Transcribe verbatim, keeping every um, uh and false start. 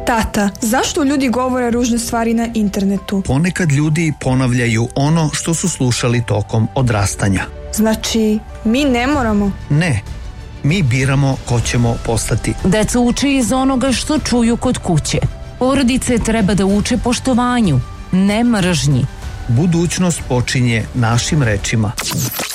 Tata, zašto ljudi govore ružne stvari na internetu? Ponekad ljudi ponavljaju ono što su slušali tokom odrastanja. Znači, mi ne moramo? Ne, mi biramo ko ćemo postati. Deca uče iz onoga što čuju kod kuće. Porodice treba da uče poštovanju, ne mržnji. Budućnost počinje našim rečima.